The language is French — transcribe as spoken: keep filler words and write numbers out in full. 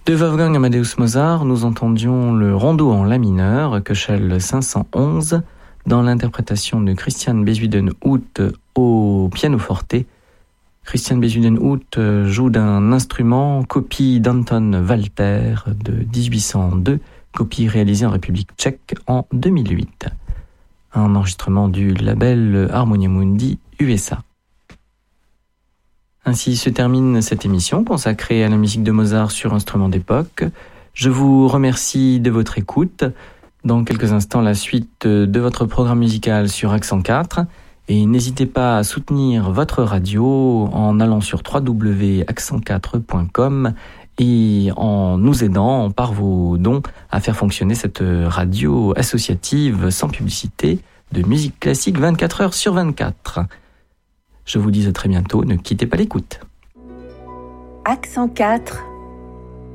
De Wolfgang Amadeus Mozart, nous entendions le rondo en la mineur, Köchel cinq cent onze, dans l'interprétation de Christian Bezuidenhout au pianoforte. Christian Bezuidenhout joue d'un instrument copie d'Anton Walter de dix-huit cent deux, copie réalisée en République tchèque en deux mille huit. Un enregistrement du label Harmonia Mundi U S A. Ainsi se termine cette émission consacrée à la musique de Mozart sur instruments d'époque. Je vous remercie de votre écoute. Dans quelques instants, la suite de votre programme musical sur Accent quatre. Et n'hésitez pas à soutenir votre radio en allant sur w w w point accent quatre point com et en nous aidant par vos dons à faire fonctionner cette radio associative sans publicité de musique classique vingt-quatre heures sur vingt-quatre. Je vous dis à très bientôt, ne quittez pas l'écoute. Accent quatre,